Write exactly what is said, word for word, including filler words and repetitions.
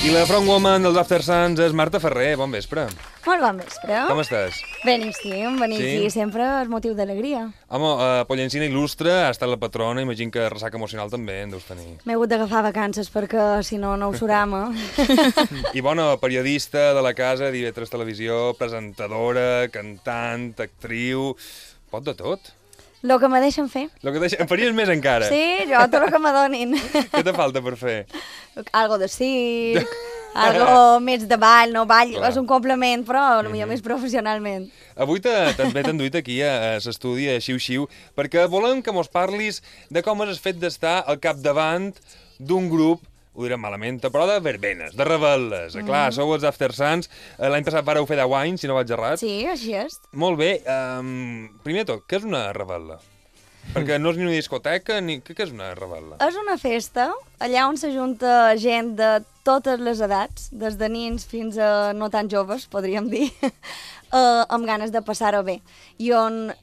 I la frontwoman dels After Suns és Marta Ferrer. Bon vespre. Molt bon vespre. Com estàs? Beníssim, beníssim. Sí? Sempre és motiu d'alegria. Home, uh, Pollencina il·lustre, ha estat la patrona, imagino que ressaca emocional també en deus tenir. M'he hagut d'agafar vacances perquè, si no, no ho surama. I bona, periodista de la casa, d'I V tres Televisió, presentadora, cantant, actriu... Pot de tot. Lo que me deixen fer. Lo que deixa... Em faries més encara. Sí, jo, tot el que me donin. Què te falta per fer? Algo de circ, algo més de ball, no ball, Clar. és un complement, però potser Mhm. més professionalment. Avui te- també t'han duit aquí a, a l'estudi, a Xiu-Xiu, perquè volem que mos parlis de com és el fet d'estar al capdavant d'un grup, ho direm malament, però de verbenes, de rebel·les. Mm. Clar, sou els After Suns. Eh, L'any passat vareu fer deu anys, si no vaig errat. Sí, així és. Molt bé. Um, primer de tot, què és una rebel·la? Perquè no és ni una discoteca, ni... Què és una rebel·la? És una festa allà on s'ajunta gent de totes les edats, des de nins fins a no tan joves, podríem dir, eh, amb ganes de passar-ho bé. I on